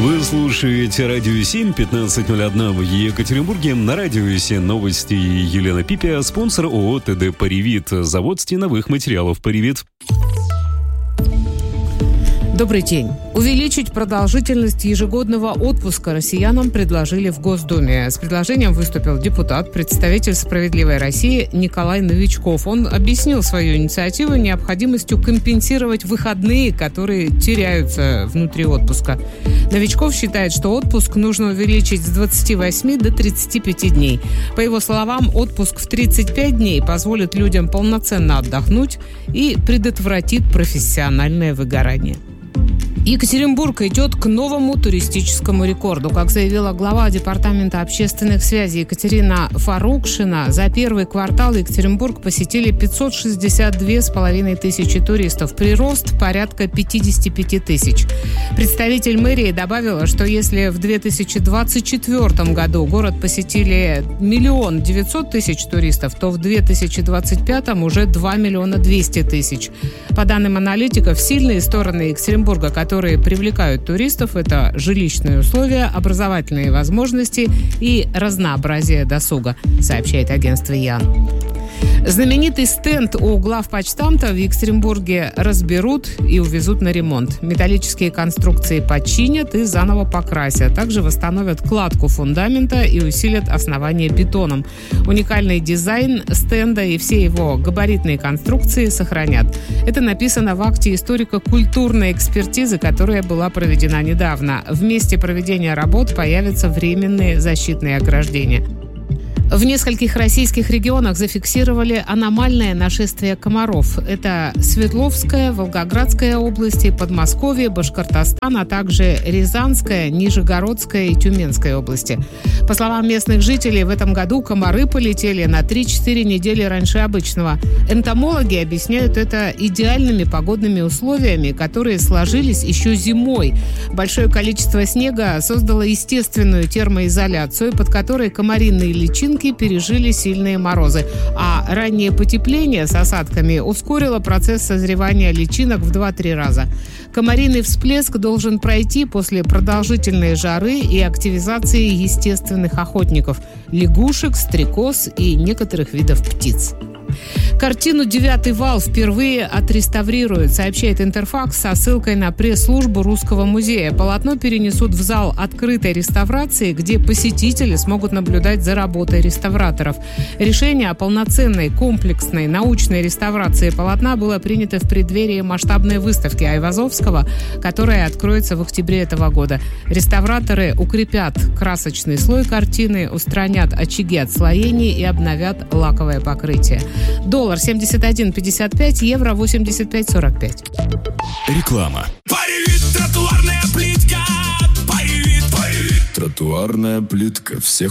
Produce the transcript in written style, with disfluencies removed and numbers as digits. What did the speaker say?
Вы слушаете Радио 7, 15:01 в Екатеринбурге. На Радио 7 новости Елена Пипия, спонсор ООО ТД «Паривит», завод стеновых материалов «Паривит». Добрый день. Увеличить продолжительность ежегодного отпуска россиянам предложили в Госдуме. С предложением выступил депутат, представитель «Справедливой России» Николай Новичков. Он объяснил свою инициативу необходимостью компенсировать выходные, которые теряются внутри отпуска. Новичков считает, что отпуск нужно увеличить с 28 до 35 дней. По его словам, отпуск в 35 дней позволит людям полноценно отдохнуть и предотвратит профессиональное выгорание. Екатеринбург идет к новому туристическому рекорду. Как заявила глава Департамента общественных связей Екатерина Фарукшина, за первый квартал Екатеринбург посетили 562,5 тысячи туристов. Прирост порядка 55 тысяч. Представитель мэрии добавила, что если в 2024 году город посетили 1 900 000 туристов, то в 2025 уже 2 200 000. По данным аналитиков, сильные стороны Екатеринбурга, которые привлекают туристов, это жилищные условия, образовательные возможности и разнообразие досуга, сообщает агентство ЯН. Знаменитый стенд у главпочтамта в Екатеринбурге разберут и увезут на ремонт. Металлические конструкции починят и заново покрасят. Также восстановят кладку фундамента и усилят основание бетоном. Уникальный дизайн стенда и все его габаритные конструкции сохранят. Это написано в акте историко-культурной экспертизы, которая была проведена недавно. В месте проведения работ появятся временные защитные ограждения. В нескольких российских регионах зафиксировали аномальное нашествие комаров. Это Свердловская, Волгоградская области, Подмосковье, Башкортостан, а также Рязанская, Нижегородская и Тюменская области. По словам местных жителей, в этом году комары полетели на 3-4 недели раньше обычного. Энтомологи объясняют это идеальными погодными условиями, которые сложились еще зимой. Большое количество снега создало естественную термоизоляцию, под которой комариные личинки пережили сильные морозы, а раннее потепление с осадками ускорило процесс созревания личинок в 2-3 раза. Комариный всплеск должен пройти после продолжительной жары и активизации естественных охотников – лягушек, стрекоз и некоторых видов птиц. Картину «Девятый вал» впервые отреставрируют, сообщает Интерфакс со ссылкой на пресс-службу Русского музея. Полотно перенесут в зал открытой реставрации, где посетители смогут наблюдать за работой реставраторов. Решение о полноценной, комплексной научной реставрации полотна было принято в преддверии масштабной выставки Айвазовского, которая откроется в октябре этого года. Реставраторы укрепят красочный слой картины, устранят очаги отслоений и обновят лаковое покрытие. Доллар 71,55, евро 85,45. Реклама. Паривит, тротуарная плитка. Паривит. Тротуарная плитка всех